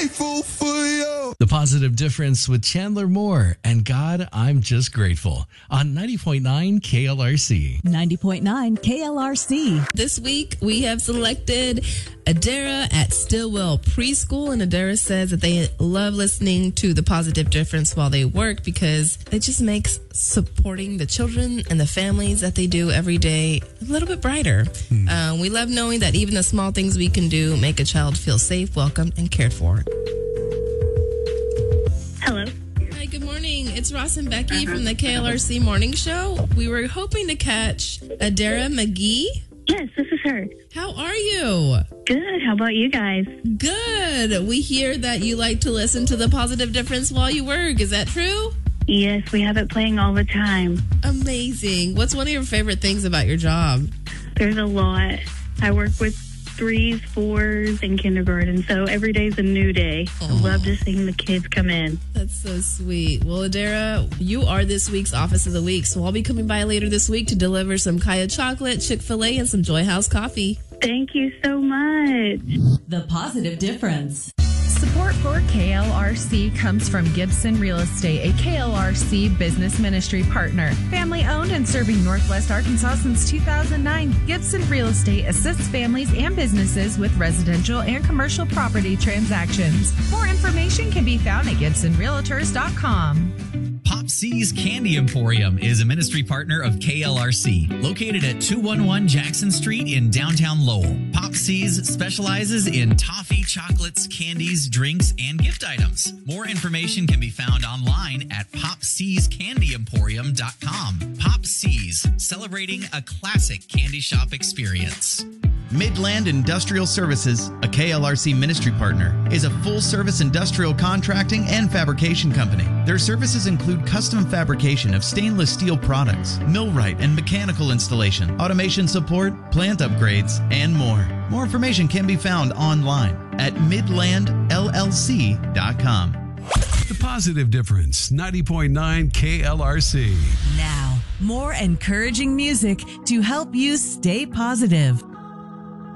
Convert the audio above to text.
grateful for you. The Positive Difference with Chandler Moore and God, I'm Just Grateful on 90.9 KLRC. 90.9 KLRC. This week, we have selected Adara at Stillwell Preschool, and Adara says that they love listening to The Positive Difference while they work because it just makes supporting the children and the families that they do every day a little bit brighter. We love knowing that even the small things we can do make a child feel safe, welcome, and cared for. Hello. Hi, good morning. It's Ross and Becky from the KLRC Morning Show. We were hoping to catch Adara McGee. Yes, this is her. How are you? Good. How about you guys? Good. We hear that you like to listen to The Positive Difference while you work. Is that true? Yes, we have it playing all the time. Amazing. What's one of your favorite things about your job? There's a lot. I work with 3s, 4s, and kindergarten, so every day's a new day. I love just seeing the kids come in. That's so sweet. Well, Adara, you are this week's Office of the Week, so I'll be coming by later this week to deliver some Kaya chocolate, Chick-fil-A, and some Joy House coffee. Thank you so much. The Positive Difference. Support for KLRC comes from Gibson Real Estate, a KLRC business ministry partner. Family owned and serving Northwest Arkansas since 2009, Gibson Real Estate assists families and businesses with residential and commercial property transactions. More information can be found at GibsonRealtors.com. Pop C's Candy Emporium is a ministry partner of KLRC, located at 211 Jackson Street in downtown Lowell. Pop C's specializes in toffee, chocolates, candies, drinks, and gift items. More information can be found online at popcscandyemporium.com. Pop C's, celebrating a classic candy shop experience. Midland Industrial Services, a KLRC ministry partner, is a full-service industrial contracting and fabrication company. Their services include custom fabrication of stainless steel products, millwright and mechanical installation, automation support, plant upgrades, and more. More information can be found online at midlandllc.com. The Positive Difference, 90.9 KLRC. Now, more encouraging music to help you stay positive.